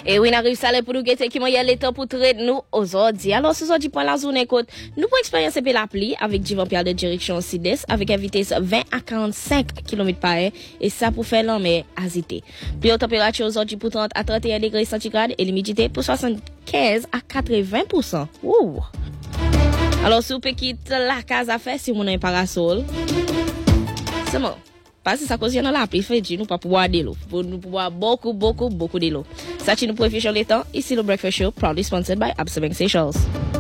Et oui, n'arrive ça pour nous qui moyen le temps pour traiter nous aujourd'hui. Alors, ce soir, pour la zone côte, nous pour expériencer la pluie avec du vampire de direction sud-est avec une vitesse 20 à 45 km/h et ça pour faire l'homme hésiter. Puis la température aujourd'hui pour 30 à 31 degrés centigrades et l'humidité pour 75 à 80%. Ouh. Alors, si vous pouvez quitter la case à faire si vous avez un parasol, c'est bon. Parce que ça cause dans la pluie, fait nous pas pouvoir de l'eau. Nous pouvoir beaucoup de l'eau. Ça, nous pouvons faire le temps. Ici, le Breakfast Show, proudly sponsored by Absorbing Seychelles.